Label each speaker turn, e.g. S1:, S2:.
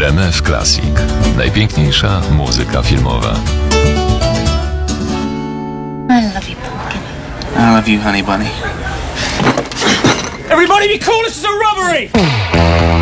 S1: RMF Classic. Najpiękniejsza muzyka filmowa.
S2: I love you, pumpkin.
S3: I love you, honey bunny.
S4: Everybody be cool, this is a robbery!